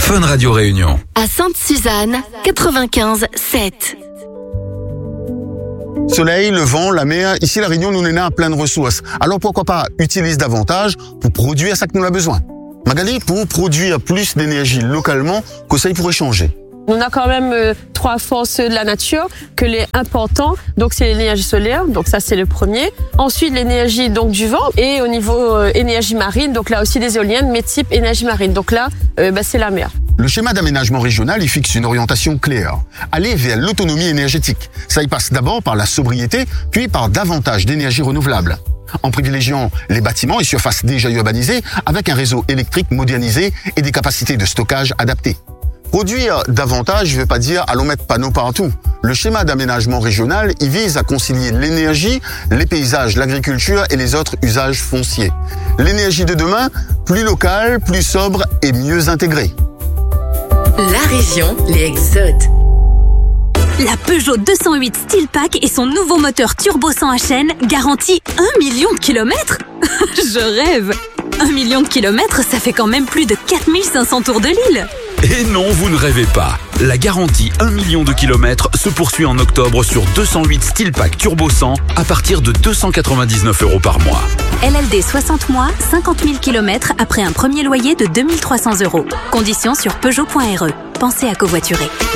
Fun Radio Réunion. À Sainte-Suzanne, 95.7. Soleil, le vent, la mer, ici la Réunion nous est à plein de ressources. Alors pourquoi pas utiliser davantage pour produire ça que nous avons besoin. Magali, pour produire plus d'énergie localement, que ça pourrait changer. On a quand même trois forces de la nature que les importants. Donc c'est l'énergie solaire, donc ça c'est le premier. Ensuite l'énergie donc du vent et au niveau énergie marine, donc là aussi des éoliennes, mais type énergie marine. Donc là c'est la mer. Le schéma d'aménagement régional il fixe une orientation claire. Aller vers l'autonomie énergétique. Ça y passe d'abord par la sobriété, puis par davantage d'énergie renouvelable. En privilégiant les bâtiments et surfaces déjà urbanisées avec un réseau électrique modernisé et des capacités de stockage adaptées. Produire davantage ne veut pas dire allons mettre panneaux partout. Le schéma d'aménagement régional, il vise à concilier l'énergie, les paysages, l'agriculture et les autres usages fonciers. L'énergie de demain, plus locale, plus sobre et mieux intégrée. La région, les exodes. La Peugeot 208 Style Pack et son nouveau moteur turbo 100 HN garantit 1 million de kilomètres. Je rêve. 1 million de kilomètres, ça fait quand même plus de 4500 tours de l'île. Et non, vous ne rêvez pas. La garantie 1 million de kilomètres se poursuit en octobre sur 208 Style Pack Turbo 100 à partir de 299 € par mois. LLD 60 mois, 50 000 km après un premier loyer de 2 300 €. Conditions sur Peugeot.re. Pensez à covoiturer.